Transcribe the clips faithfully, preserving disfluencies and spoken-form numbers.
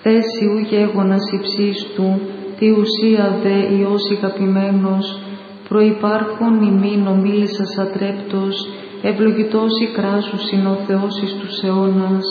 θέσιου γέγονας υψίστου, τη ουσία δε Υιός ηγαπημένος, προϋπάρχον ημίν ομίλησας ατρέπτος, ευλογητός η κράσους είναι ο Θεός εις τους αιώνας.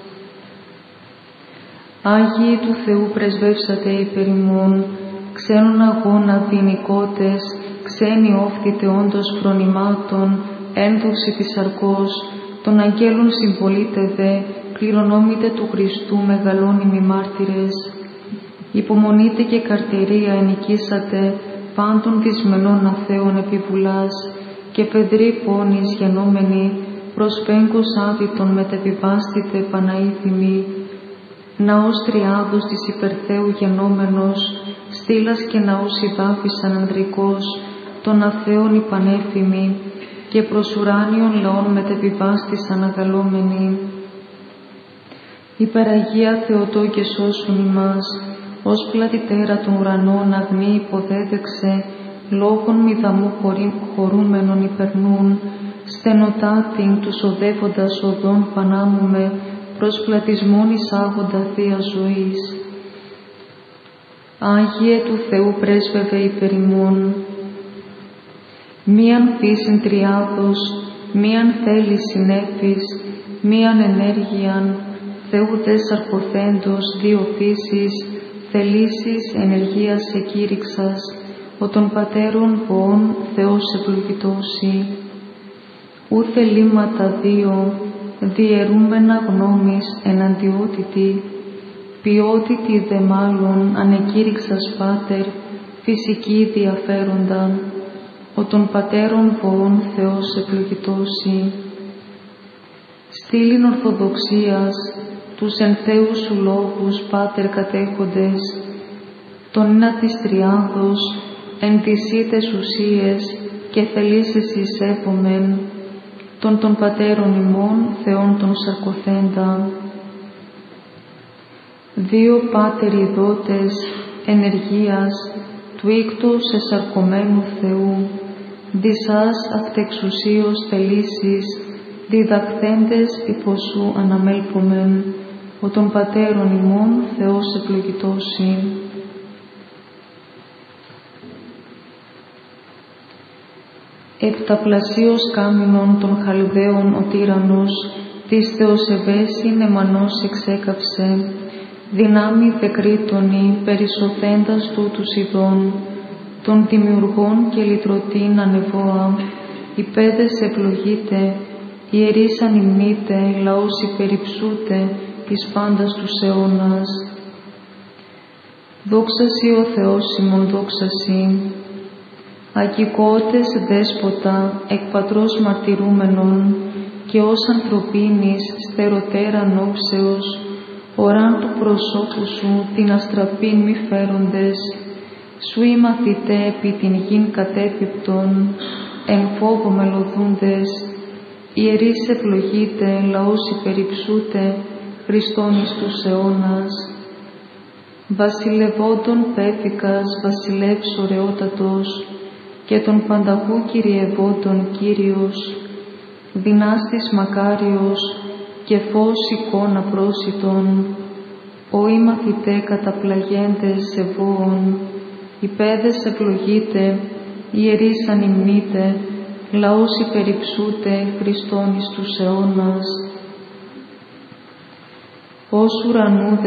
Άγιοι του Θεού πρεσβεύσατε υπερ ημών, ξένων αγώνα δυνικότες, ξένοι όφθητε όντως φρονημάτων, ένδοξη της σαρκός, των αγγέλων συμπολίτε δε, κληρονόμητε του Χριστού μεγαλώνυμοι μάρτυρες. Υπομονείτε και καρτερία ενοικήσατε, πάντων δυσμενών αθέων επιβουλάς, και πεδρή πόνης γενόμενοι, προς πέγκος άδυτον μετεπιβάστητε Παναήθιμοι. Ναός τριάδος της υπερθέου γενόμενος, στήλας και ναός ιδάφησαν ανδρικός, των αθέων οι πανέφημοι, και προς ουράνιων λαών μετεπιβάστησαν αγαλόμενοι. Υπεραγία Θεοτό και σώσουν ημάς, ως πλατητέρα των ουρανών αγνή υποδέδεξε, λόγων μηδαμού χωρούμενων υπερνούν, στενοτάτην τους οδεύοντας οδών πανάμουμε, προς πλατισμόν εισάγοντα θεία ζωής. Άγιε του Θεού πρέσβευε υπερ ημών, μίαν φύσιν τριάδος, μίαν θέλει συνέφης, μίαν ενέργειαν, Θεού δε σαρκοθέντος δύο φύσεις, θελήσεις ενεργείας εκήρυξας, ο των πατέρων ποών Θεός ευλογητώσει. Ου θελήματα δύο, διαιρούμενα γνώμης εναντιότητη, ποιότητη δε μάλλον ανεκήρυξας Πάτερ, φυσική διαφέροντα, ο των πατέρων ποών Θεός ευλογητώσει. Στήλην ορθοδοξίας, τους εν Θεού σου λόγους Πάτερ κατέχοντες, τον ένα της τριάδος, εν τυσίτες ουσίες και θελήσεις εισέπομεν, των των πατέρων ημών Θεών των σαρκοθέντα. Δύο Πάτερ ειδότες ενεργείας του ίκτους εσαρκωμένου Θεού, δισάς αυτεξουσίως θελήσεις, διδαχθέντες υπό σου αναμέλπομεν, ο των πατέρων ημών Θεός ευλογητώσει. Επταπλασίως κάμινον των Χαλδαίων ο τύραννος, της Θεοσεβέσιν εμανός εξέκαυσε, δυνάμει δεκρίτονη περισσοθέντας τούτους ειδών, των δημιουργών και λυτρωτήν ανεβόα, οι πέδες ευλογείτε, ιερείς ανυμνείτε, λαός υπερυψούτε, εις πάντας τους αιώνας. Δόξα Σοι ο Θεός ημών, δόξα Σοι. Αγικότες δέσποτα, εκ πατρός μαρτυρούμενον, και ως ανθρωπίνης στεροτέραν όψεως, οράν του προσώπου σου την αστραπήν μη φέροντες, σου οι μαθητέ επί την γην κατέπιπτον, εν φόβο μελωδούντες, ιερείς ευλογείτε, λαός υπερυψούτε, Χριστόν εις τους αιώνας. Βασιλευόντων πέφικας, βασιλεύς ωραιότατος, και των πανταχού κυριευόντων Κύριος, δυνάστης μακάριος, και φως εικόνα πρόσιτον, όι μαθητέ καταπλαγέντες σεβόων, οι πέδες ευλογείτε, ιερείς ανυμνείτε, λαός υπερυψούτε, Χριστόν εις τους αιώνας. Ως ουρανού